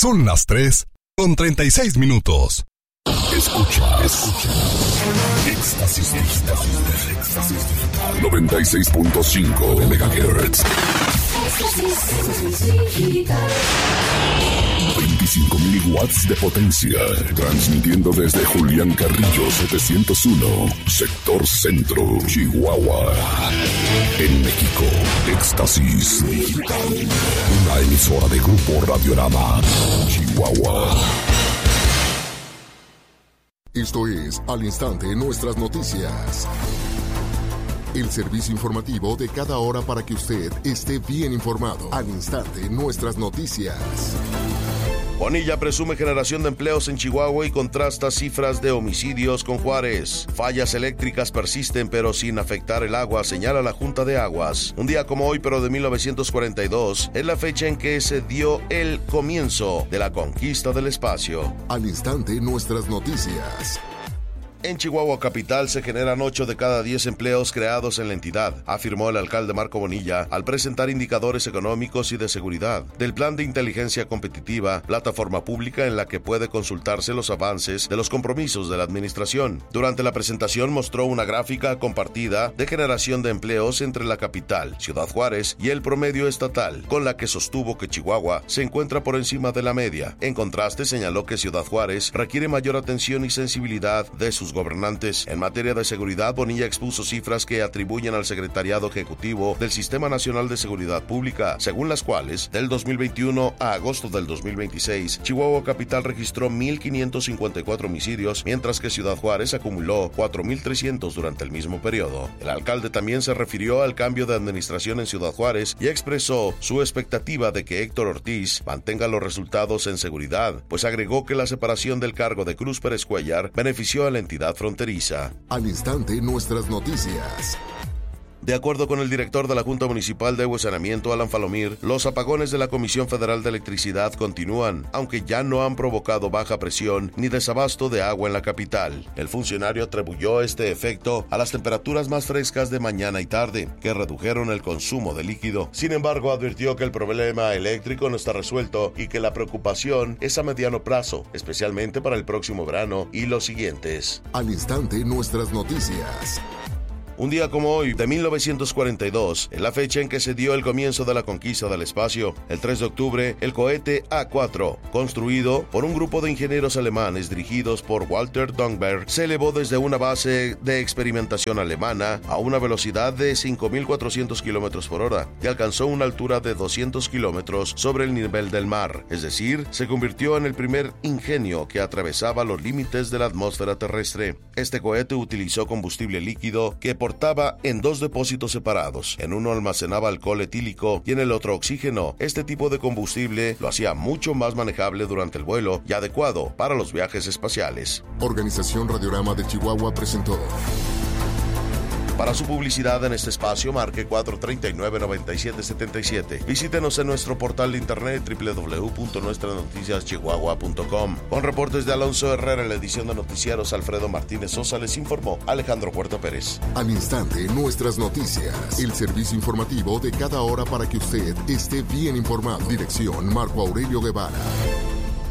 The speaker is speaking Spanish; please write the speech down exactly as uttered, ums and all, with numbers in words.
Son las tres con treinta y seis minutos. Escucha, escucha. Éxtasis Digital. Éxtasis Digital. noventa y seis punto cinco megahertz. Éxtasis Digital. veinticinco mil watts de potencia. Transmitiendo desde Julián Carrillo setecientos uno, sector centro, Chihuahua. En México, Éxtasis Digital. Una emisora de Grupo Radiorama, Chihuahua. Esto es Al Instante Nuestras Noticias. El servicio informativo de cada hora para que usted esté bien informado. Al Instante Nuestras Noticias. Bonilla presume generación de empleos en Chihuahua y contrasta cifras de homicidios con Juárez. Fallas eléctricas persisten pero sin afectar el agua, señala la Junta de Aguas. Un día como hoy, pero de mil novecientos cuarenta y dos, es la fecha en que se dio el comienzo de la conquista del espacio. Al Instante Nuestras Noticias. En Chihuahua capital se generan ocho de cada diez empleos creados en la entidad, afirmó el alcalde Marco Bonilla al presentar indicadores económicos y de seguridad del Plan de Inteligencia Competitiva, plataforma pública en la que puede consultarse los avances de los compromisos de la administración. Durante la presentación mostró una gráfica compartida de generación de empleos entre la capital, Ciudad Juárez, y el promedio estatal, con la que sostuvo que Chihuahua se encuentra por encima de la media. En contraste, señaló que Ciudad Juárez requiere mayor atención y sensibilidad de sus gobernantes. En materia de seguridad, Bonilla expuso cifras que atribuyen al Secretariado Ejecutivo del Sistema Nacional de Seguridad Pública, según las cuales, del dos mil veintiuno a agosto del dos mil veintiséis, Chihuahua capital registró mil quinientos cincuenta y cuatro homicidios, mientras que Ciudad Juárez acumuló cuatro mil trescientos durante el mismo periodo. El alcalde también se refirió al cambio de administración en Ciudad Juárez y expresó su expectativa de que Héctor Ortiz mantenga los resultados en seguridad, pues agregó que la separación del cargo de Cruz Pérez Cuellar benefició a la entidad fronteriza. Al instante Nuestras Noticias. De acuerdo con el director de la Junta Municipal de Agua y Saneamiento, Alan Falomir, los apagones de la Comisión Federal de Electricidad continúan, aunque ya no han provocado baja presión ni desabasto de agua en la capital. El funcionario atribuyó este efecto a las temperaturas más frescas de mañana y tarde, que redujeron el consumo de líquido. Sin embargo, advirtió que el problema eléctrico no está resuelto y que la preocupación es a mediano plazo, especialmente para el próximo verano y los siguientes. Al instante Nuestras Noticias. Un día como hoy, de mil novecientos cuarenta y dos, es la fecha en que se dio el comienzo de la conquista del espacio. El tres de octubre, el cohete A cuatro, construido por un grupo de ingenieros alemanes dirigidos por Walter Dungberg, se elevó desde una base de experimentación alemana a una velocidad de cinco mil cuatrocientos kilómetros por hora y alcanzó una altura de doscientos kilómetros sobre el nivel del mar. Es decir, se convirtió en el primer ingenio que atravesaba los límites de la atmósfera terrestre. Este cohete utilizó combustible líquido que portaba en dos depósitos separados. En uno almacenaba alcohol etílico y en el otro oxígeno. Este tipo de combustible lo hacía mucho más manejable durante el vuelo y adecuado para los viajes espaciales. Organización Radiorama de Chihuahua presentó. Para su publicidad en este espacio, marque cuatro tres nueve, nueve siete siete siete. Visítenos en nuestro portal de internet doble u doble u doble u punto nuestras noticias chihuahua punto com. Con reportes de Alonso Herrera en la edición de noticieros, Alfredo Martínez Sosa les informó Alejandro Huerta Pérez. Al instante Nuestras Noticias. El servicio informativo de cada hora para que usted esté bien informado. Dirección Marco Aurelio Guevara.